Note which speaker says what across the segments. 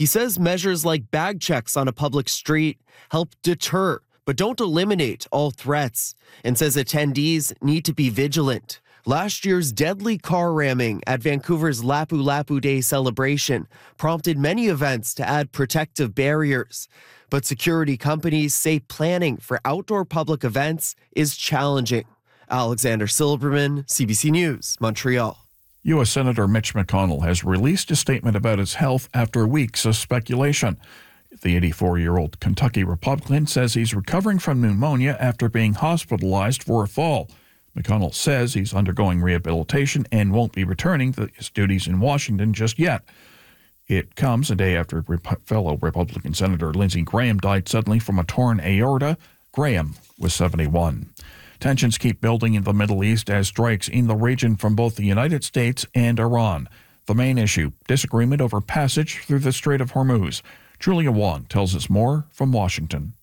Speaker 1: He says measures like bag checks on a public street help deter, but don't eliminate all threats, and says attendees need to be vigilant. Last year's deadly car ramming at Vancouver's Lapu Lapu Day celebration prompted many events to add protective barriers. But security companies say planning for outdoor public events is challenging. Alexander Silberman, CBC News, Montreal.
Speaker 2: U.S. Senator Mitch McConnell has released a statement about his health after weeks of speculation. The 84-year-old Kentucky Republican says he's recovering from pneumonia after being hospitalized for a fall. McConnell says he's undergoing rehabilitation and won't be returning to his duties in Washington just yet. It comes a day after fellow Republican Senator Lindsey Graham died suddenly from a torn aorta. Graham was 71. Tensions keep building in the Middle East as strikes in the region from both the United States and Iran. The main issue, disagreement over passage through the Strait of Hormuz. Julia Wong tells us more from Washington.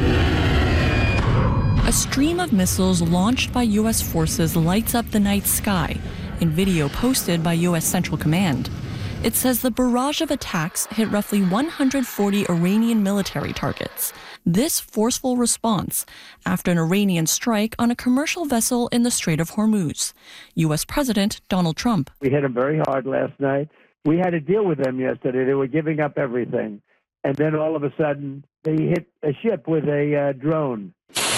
Speaker 3: A stream of missiles launched by U.S. forces lights up the night sky in video posted by U.S. Central Command. It says the barrage of attacks hit roughly 140 Iranian military targets. This forceful response after an Iranian strike on a commercial vessel in the Strait of Hormuz. U.S. President Donald Trump.
Speaker 4: We hit them very hard last night. We had to deal with them yesterday. They were giving up everything. And then all of a sudden, they hit a ship with a drone.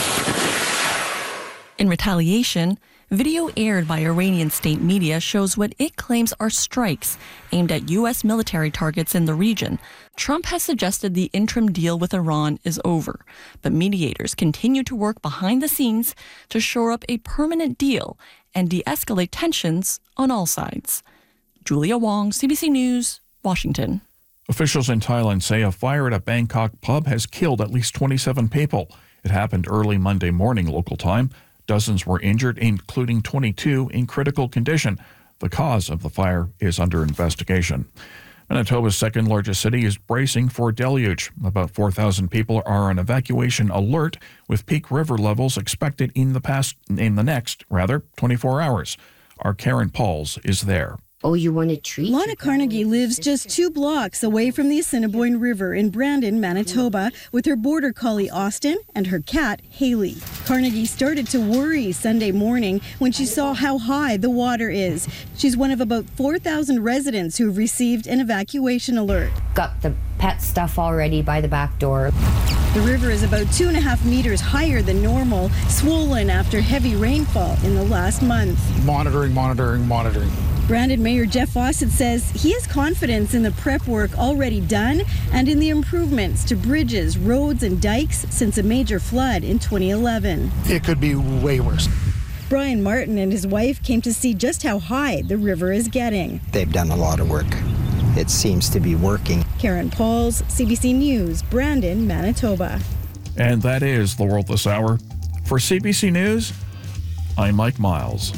Speaker 3: In retaliation, video aired by Iranian state media shows what it claims are strikes aimed at U.S. military targets in the region. Trump has suggested the interim deal with Iran is over, but mediators continue to work behind the scenes to shore up a permanent deal and de-escalate tensions on all sides. Julia Wong, CBC News, Washington.
Speaker 2: Officials in Thailand say a fire at a Bangkok pub has killed at least 27 people. It happened early Monday morning local time. Dozens were injured, including 22 in critical condition. The cause of the fire is under investigation. Manitoba's second largest city is bracing for a deluge. About 4,000 people are on evacuation alert, with peak river levels expected in the next 24 hours. Our Karen Pauls is there.
Speaker 5: Oh, you want a treat?
Speaker 6: Lana Carnegie lives just 2 blocks away from the Assiniboine River in Brandon, Manitoba, with her border collie Austin and her cat Haley. Carnegie started to worry Sunday morning when she saw how high the water is. She's one of about 4,000 residents who have received an evacuation alert.
Speaker 5: Got the pet stuff already by the back door.
Speaker 6: The river is about 2.5 meters higher than normal, swollen after heavy rainfall in the last month.
Speaker 7: Monitoring.
Speaker 6: Brandon Mayor Jeff Fawcett says he has confidence in the prep work already done and in the improvements to bridges, roads, and dikes since a major flood in 2011.
Speaker 7: It could be way worse.
Speaker 6: Brian Martin and his wife came to see just how high the river is getting.
Speaker 8: They've done a lot of work. It seems to be working.
Speaker 6: Karen Pauls, CBC News, Brandon, Manitoba.
Speaker 2: And that is The World This Hour. For CBC News, I'm Mike Miles.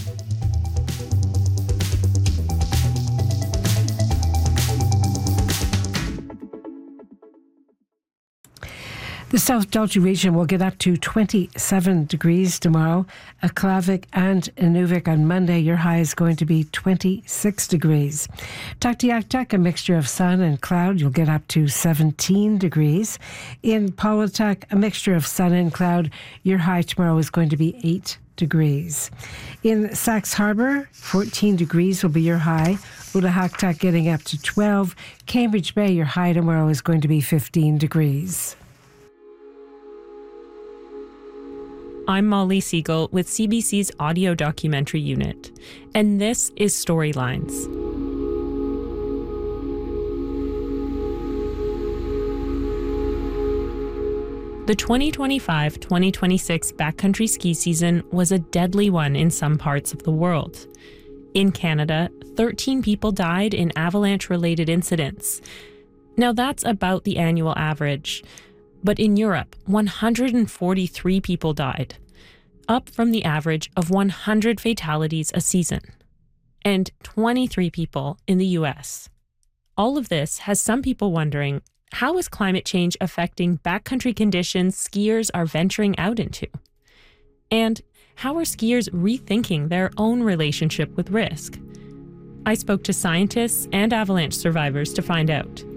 Speaker 9: The South Delta region will get up to 27 degrees tomorrow. Aklavik and Inuvik on Monday, your high is going to be 26 degrees. Tuktoyaktuk, a mixture of sun and cloud, you'll get up to 17 degrees. In Paulatuk, a mixture of sun and cloud, your high tomorrow is going to be 8 degrees. In Sax Harbor, 14 degrees will be your high. Utahaktuk getting up to 12. Cambridge Bay, your high tomorrow is going to be 15 degrees.
Speaker 10: I'm Molly Siegel with CBC's audio documentary unit, and this is Storylines. The 2025-2026 backcountry ski season was a deadly one in some parts of the world. In Canada, 13 people died in avalanche-related incidents. Now that's about the annual average. But in Europe, 143 people died, up from the average of 100 fatalities a season, and 23 people in the US. All of this has some people wondering, how is climate change affecting backcountry conditions skiers are venturing out into? And how are skiers rethinking their own relationship with risk? I spoke to scientists and avalanche survivors to find out.